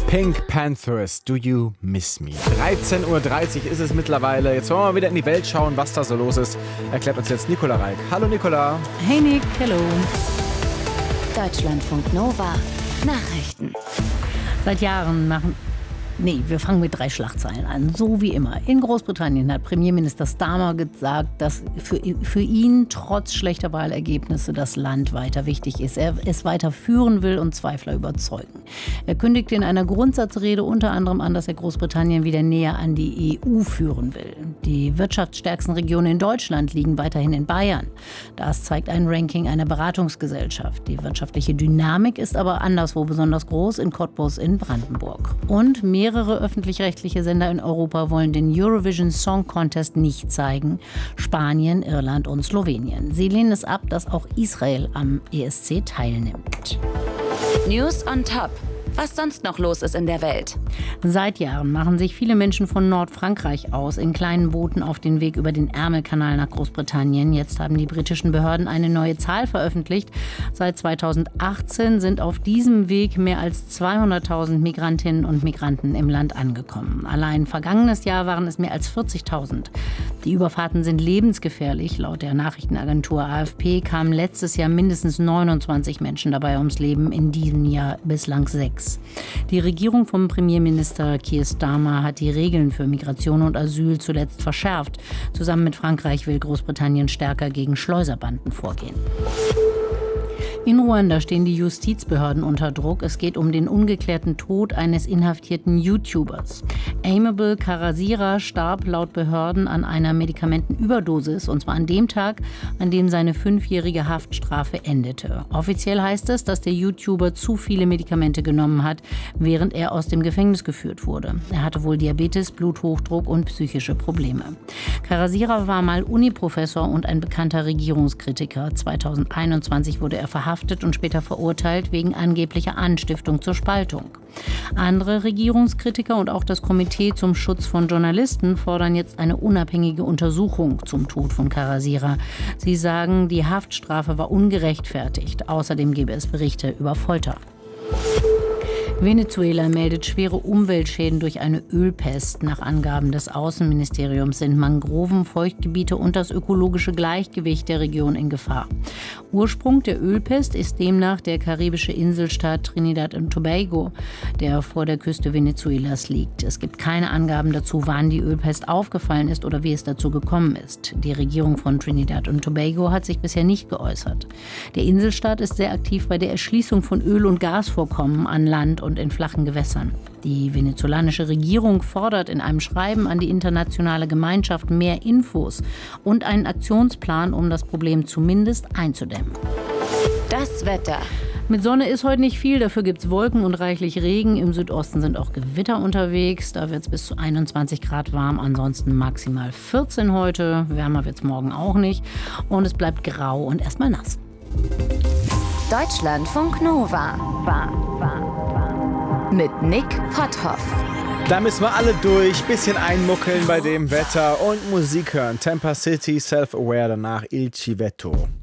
Pink Panthers, Do You Miss Me? 13.30 Uhr ist es mittlerweile. Jetzt wollen wir mal wieder in die Welt schauen, was da so los ist. Erklärt uns jetzt Nicola Reik. Hallo Nicola. Hey Nick, hello. Deutschlandfunk Nova. Nachrichten. Seit Jahren wir fangen mit 3 Schlagzeilen an, so wie immer. In Großbritannien hat Premierminister Starmer gesagt, dass für ihn trotz schlechter Wahlergebnisse das Land weiter wichtig ist. Er es weiter führen will und Zweifler überzeugen. Er kündigte in einer Grundsatzrede unter anderem an, dass er Großbritannien wieder näher an die EU führen will. Die wirtschaftsstärksten Regionen in Deutschland liegen weiterhin in Bayern. Das zeigt ein Ranking einer Beratungsgesellschaft. Die wirtschaftliche Dynamik ist aber anderswo besonders groß, in Cottbus in Brandenburg. Und mehrere öffentlich-rechtliche Sender in Europa wollen den Eurovision Song Contest nicht zeigen. Spanien, Irland und Slowenien. Sie lehnen es ab, dass auch Israel am ESC teilnimmt. News on Top. Was sonst noch los ist in der Welt. Seit Jahren machen sich viele Menschen von Nordfrankreich aus in kleinen Booten auf den Weg über den Ärmelkanal nach Großbritannien. Jetzt haben die britischen Behörden eine neue Zahl veröffentlicht. Seit 2018 sind auf diesem Weg mehr als 200.000 Migrantinnen und Migranten im Land angekommen. Allein vergangenes Jahr waren es mehr als 40.000. Die Überfahrten sind lebensgefährlich. Laut der Nachrichtenagentur AFP kamen letztes Jahr mindestens 29 Menschen dabei ums Leben, in diesem Jahr bislang 6. Die Regierung vom Premierminister Keir Starmer hat die Regeln für Migration und Asyl zuletzt verschärft. Zusammen mit Frankreich will Großbritannien stärker gegen Schleuserbanden vorgehen. In Ruanda stehen die Justizbehörden unter Druck. Es geht um den ungeklärten Tod eines inhaftierten YouTubers. Aimable Karasira starb laut Behörden an einer Medikamentenüberdosis, und zwar an dem Tag, an dem seine 5-jährige Haftstrafe endete. Offiziell heißt es, dass der YouTuber zu viele Medikamente genommen hat, während er aus dem Gefängnis geführt wurde. Er hatte wohl Diabetes, Bluthochdruck und psychische Probleme. Karasira war mal Uniprofessor und ein bekannter Regierungskritiker. 2021 wurde er verhaftet und später verurteilt wegen angeblicher Anstiftung zur Spaltung. Andere Regierungskritiker und auch das Komitee zum Schutz von Journalisten fordern jetzt eine unabhängige Untersuchung zum Tod von Karasira. Sie sagen, die Haftstrafe war ungerechtfertigt. Außerdem gebe es Berichte über Folter. Venezuela meldet schwere Umweltschäden durch eine Ölpest. Nach Angaben des Außenministeriums sind Mangroven, Feuchtgebiete und das ökologische Gleichgewicht der Region in Gefahr. Ursprung der Ölpest ist demnach der karibische Inselstaat Trinidad und Tobago, der vor der Küste Venezuelas liegt. Es gibt keine Angaben dazu, wann die Ölpest aufgefallen ist oder wie es dazu gekommen ist. Die Regierung von Trinidad und Tobago hat sich bisher nicht geäußert. Der Inselstaat ist sehr aktiv bei der Erschließung von Öl- und Gasvorkommen an Land und in flachen Gewässern. Die venezolanische Regierung fordert in einem Schreiben an die internationale Gemeinschaft mehr Infos und einen Aktionsplan, um das Problem zumindest einzudämmen. Das Wetter. Mit Sonne ist heute nicht viel, dafür gibt es Wolken und reichlich Regen. Im Südosten sind auch Gewitter unterwegs, da wird es bis zu 21 Grad warm, ansonsten maximal 14 heute, wärmer wird es morgen auch nicht und es bleibt grau und erstmal nass. Deutschlandfunk Nova. Mit Nick Potthoff. Da müssen wir alle durch, bisschen einmuckeln bei dem Wetter und Musik hören. Tampa City, Self-Aware, danach Il Civetto.